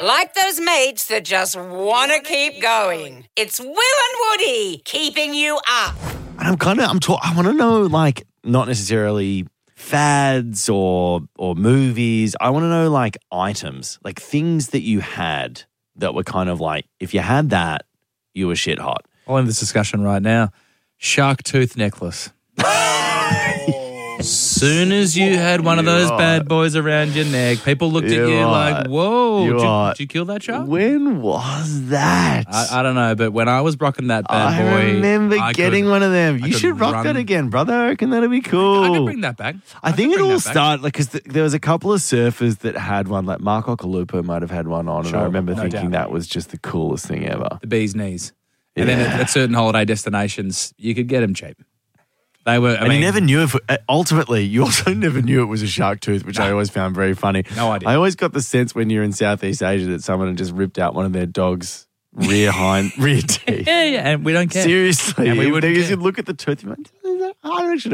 Like those mates that just want to keep going. It's Will and Woody keeping you up. And I want to know, like, not necessarily fads or movies. I want to know, like, items, like things that you had that were kind of like, if you had that, you were shit hot. I'll end this discussion right now. Shark tooth necklace. Soon as you had one of those bad boys around your neck, people looked at you like, whoa, did you kill that shark? When was that? I don't know, but when I was rocking that bad boy. I remember getting one of them. You should rock that again, brother. I reckon that'd be cool. I could bring that back. I think it all started, like, because there was a couple of surfers that had one, like Mark Ocalupo might have had one on, and I remember thinking that was just the coolest thing ever. The bee's knees. And then at certain holiday destinations, you could get them cheap. They were, you never knew ultimately, you also never knew it was a shark tooth, which I always found very funny. No idea. I always got the sense when you're in Southeast Asia that someone had just ripped out one of their dog's rear teeth. Yeah, and we don't care. Seriously. And we wouldn't care. You'd look at the tooth, you'd be like, I actually